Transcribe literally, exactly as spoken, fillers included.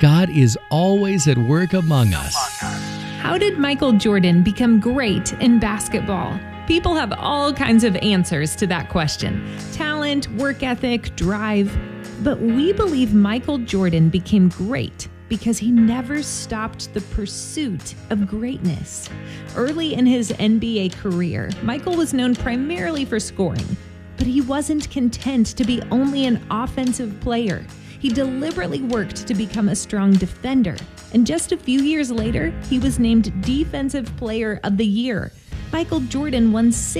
God is always at work among us. How did Michael Jordan become great in basketball? People have all kinds of answers to that question. Talent, work ethic, drive. But we believe Michael Jordan became great because he never stopped the pursuit of greatness. Early in his N B A career, Michael was known primarily for scoring, but he wasn't content to be only an offensive player. He deliberately worked to become a strong defender, and just a few years later, he was named Defensive Player of the Year. Michael Jordan won six